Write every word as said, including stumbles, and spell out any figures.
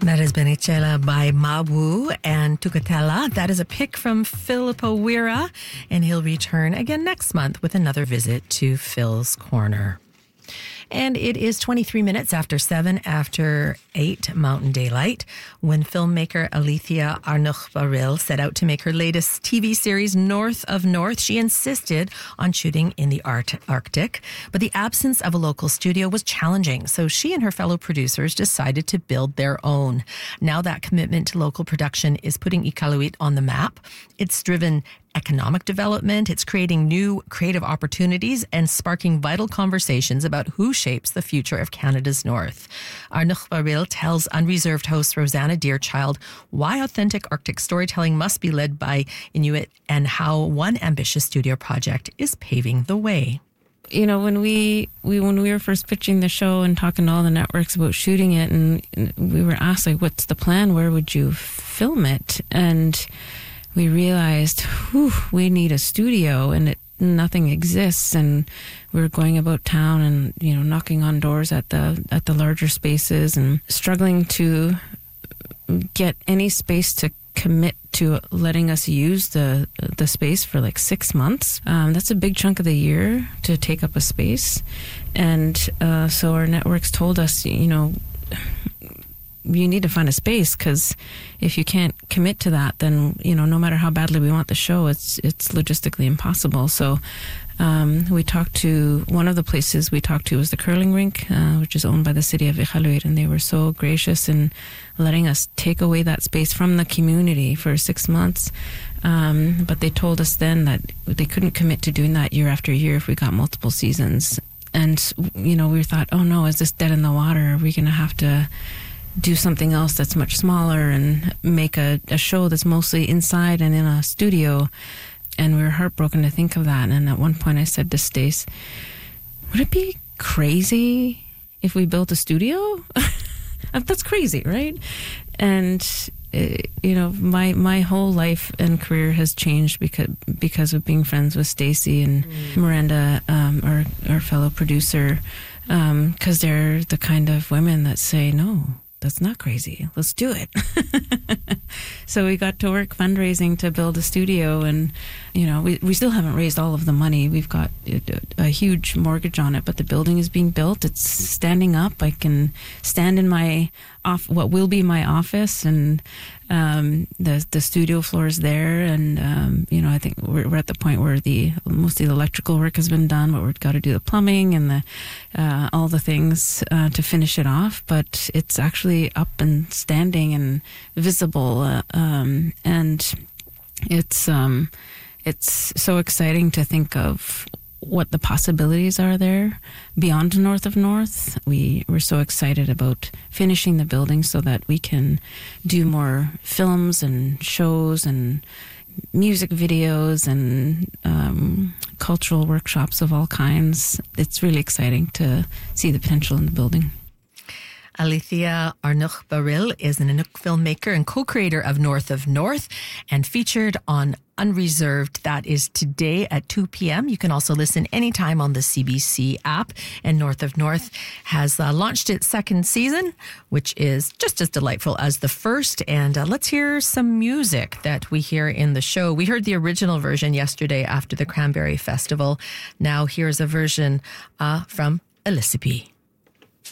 That is Benichela by Mabu and Tukatela. That is a pick from Filippo Wira, and he'll return again next month with another visit to Phil's Corner. And it is twenty-three minutes after seven, after eight Mountain Daylight, when filmmaker Alethea Arnouch-Barril set out to make her latest T V series, North of North. She insisted on shooting in the Arctic, but the absence of a local studio was challenging, so she and her fellow producers decided to build their own. Now that commitment to local production is putting Iqaluit on the map. It's driven economic development, it's creating new creative opportunities and sparking vital conversations about who shapes the future of Canada's North. Arnouch-Barril tells Unreserved host Rosanna Deerchild why authentic Arctic storytelling must be led by Inuit and how one ambitious studio project is paving the way. You know, when we, we when we were first pitching the show and talking to all the networks about shooting it, and we were asked, like, what's the plan? Where would you film it? And we realized, whew, we need a studio, and it, nothing exists. And we were going about town and, you know, knocking on doors at the at the larger spaces and struggling to get any space to commit to letting us use the the space for like six months. Um, that's a big chunk of the year to take up a space. And uh, so our networks told us, you know, you need to find a space, because if you can't commit to that, then, you know, no matter how badly we want the show, it's it's logistically impossible. So um, we talked to, one of the places we talked to was the curling rink, uh, which is owned by the city of Iqaluit, and they were so gracious in letting us take away that space from the community for six months. Um, but they told us then that they couldn't commit to doing that year after year if we got multiple seasons. And, you know, we thought, oh no, is this dead in the water? Are we going to have to do something else that's much smaller and make a, a show that's mostly inside and in a studio? And we were heartbroken to think of that. And at one point I said to Stace, would it be crazy if we built a studio? That's crazy, right? And uh, you know, my my whole life and career has changed because because of being friends with Stacey and mm. Miranda, um, our our fellow producer, because um, they're the kind of women that say, no, that's not crazy, let's do it. So we got to work fundraising to build a studio, and you know, we, we still haven't raised all of the money. We've got a, a huge mortgage on it, but the building is being built. It's standing up. I can stand in my off what will be my office, and um, the the studio floor is there. And um, you know, I think we're, we're at the point where the most of the electrical work has been done, but we've got to do the plumbing and the uh, all the things uh, to finish it off. But it's actually up and standing and visible, uh, um, and it's um, it's so exciting to think of what the possibilities are there beyond North of North. We were so excited about finishing the building so that we can do more films and shows and music videos and um, cultural workshops of all kinds. It's really exciting to see the potential in the building. Alethea Arnouch-Barril is an Inuk filmmaker and co-creator of North of North, and featured on Unreserved. That is today at two p.m. You can also listen anytime on the C B C app. And North of North has uh, launched its second season, which is just as delightful as the first. And uh, let's hear some music that we hear in the show. We heard the original version yesterday after the Cranberry Festival. Now here's a version uh, from Elisippi.